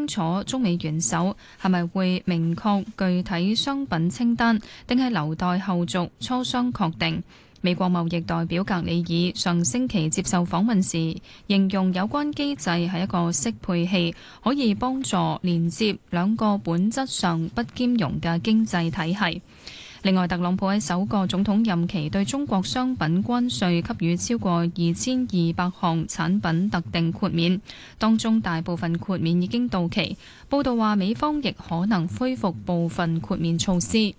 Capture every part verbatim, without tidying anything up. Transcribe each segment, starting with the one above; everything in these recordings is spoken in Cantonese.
清楚中美元首係咪會明確具體商品清單，定係留待後續磋商確定。美國貿易代表格里爾上星期接受訪問時，形容有關機制係一個適配器，可以幫助連接兩個本質上不兼容嘅經濟體系。另外，特朗普喺首個總統任期對中國商品關稅給予超過二千二百項產品特定豁免，當中大部分豁免已經到期。報道話，美方亦可能恢復部分豁免措施。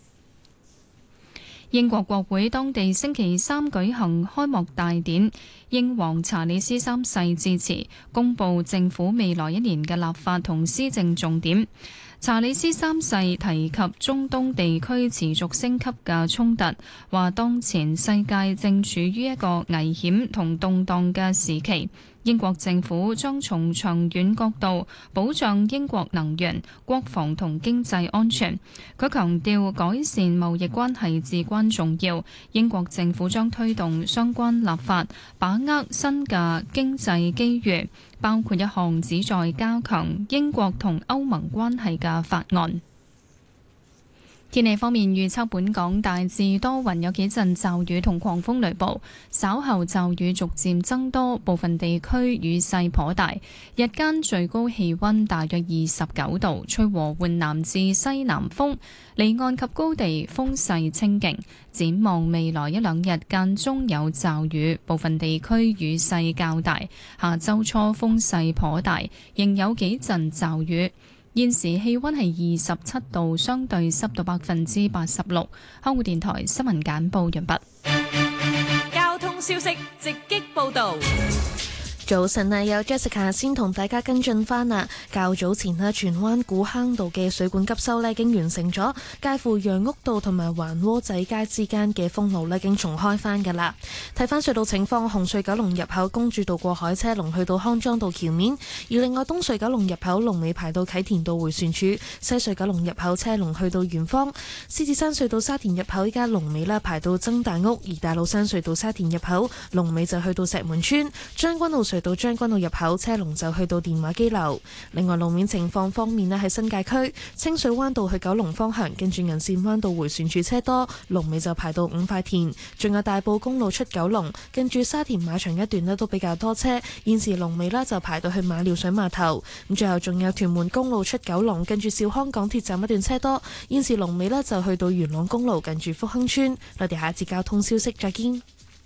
英國國會當地星期三舉行開幕大典，英皇查理斯三世致辭，公布政府未來一年嘅立法同施政重點。查理斯三世提及中東地區持續升級嘅衝突，話當前世界正處於一個危險同動盪嘅時期。英國政府將從長遠角度保障英國能源、國防同經濟安全。佢強調改善貿易關係至關重要。英國政府將推動相關立法，把握新嘅經濟機遇，包括一項旨在加強英國同歐盟關係嘅法案。天氣方面，預測本港大致多雲，有幾陣驟雨同狂風雷暴，稍後驟雨逐漸增多，部分地區雨勢頗大。日間最高氣溫大約二十九度，吹和緩南至西南風，離岸及高地風勢清勁。展望未來一兩日間中有驟雨，部分地區雨勢較大。下周初風勢頗大，仍有幾陣驟雨。現時氣溫係二十七度，相對濕度百分之八十六。香港電台新聞簡報完畢。 交通消息直擊報道。 早晨啊，有 Jessica 先同大家跟進翻啦。較早前咧，荃灣古坑道嘅水管急修咧已經完成咗，介乎楊屋道同埋環窩仔街之間嘅封路咧已經重開翻噶啦。睇翻隧道情況，紅隧九龍入口公主道過海車龍去到康莊道橋面，而另外東隧九龍入口龍尾排到啟田道迴旋處，西隧九龍入口車龍去到圓方，獅子山隧道沙田入口依家龍尾啦排到曾大屋，而大老山隧道沙田入口龍尾就去到石門村，將軍澳隧到將軍澳入口車龍就去到電話機樓。另外路面情況方面咧，喺新界區清水灣道去九龍方向，跟住銀線灣道迴旋處車多，龍尾就排到五塊田。仲有大埔公路出九龍，跟住沙田馬場一段咧都比較多車，現時龍尾啦就排到去馬料水碼頭。咁最後仲有屯門公路出九龍，跟住兆康港鐵站一段車多，現時龍尾啦就去到元朗公路近住福亨村。我哋下一節交通消息再見。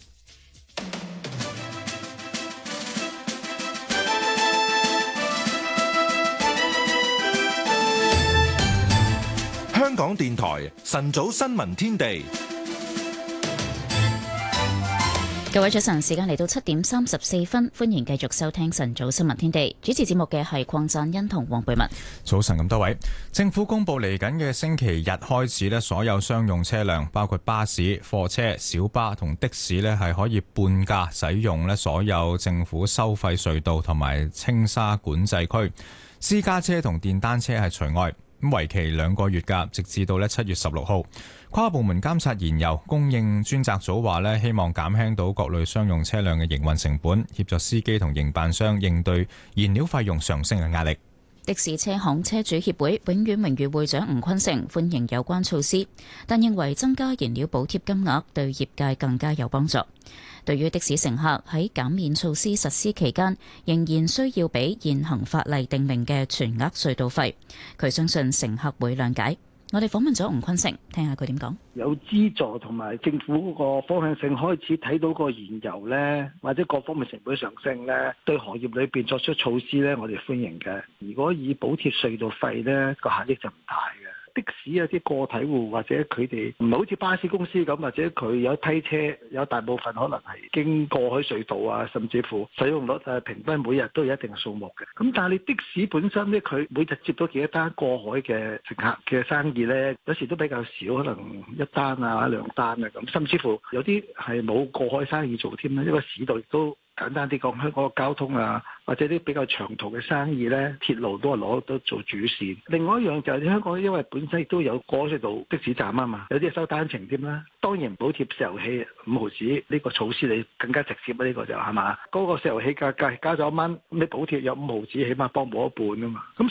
香港電台晨早新聞天地， 各位早晨，時間嚟到七點三十四分，歡迎繼續收聽晨早新聞天地。主持節目嘅係鄺贊恩同黃貝文。早晨咁多位，政府公布嚟緊嘅星期日開始咧，所有商用車輛，包括巴士、貨車、小巴同的士咧，係可以半價使用咧所有政府收費隧道同埋青沙管制區，私家車同電單車係除外。咁為期兩個月㗎，直至到咧七月十六號。跨部門監察燃油供應專責組話咧，希望減輕到各類商用車輛嘅營運成本，協助司機同營辦商應對燃料費用上升嘅壓力。的士車行車主協會永遠榮譽會長吳坤成歡迎有關措施，但認為增加燃料補貼金額對業界更加有幫助。對於的士乘客喺減免措施實施期間仍然需要俾現行法例訂明嘅全額隧道費，佢相信乘客會諒解。我哋訪問咗吳坤成，聽下佢點講。 有資助同埋政府個方向性開始睇到個燃油呢，或者各方面成本上升呢，對行業裏邊作出措施呢，我哋歡迎嘅。如果以補貼隧道費呢，個效益就唔大嘅。的士啊，啲個體戶或者佢哋唔係好似巴士公司咁，或者佢有一批車，有大部分可能係經過海隧道啊，甚至乎使用率誒平均每日都有一定數目嘅。咁但係你的士本身咧，佢每日接到幾多單過海嘅乘客嘅生意咧，有時都比較少，可能一單啊兩單啊咁，甚至乎有啲係冇過海生意做添啦。因為市道亦都簡單啲講，香港嘅交通啊，或者啲比較長途嘅生意咧，鐵路都係攞到做主線。另外一樣就係香港，因為本身亦都有過隧道的士站啊嘛，有啲係收單程添啦。當然補貼石油氣五毫子呢個措施，你更加直接啊！呢個就係嘛，嗰個石油氣價格加咗一蚊，咁你補貼有五毫子，起碼幫補一半啊嘛。咁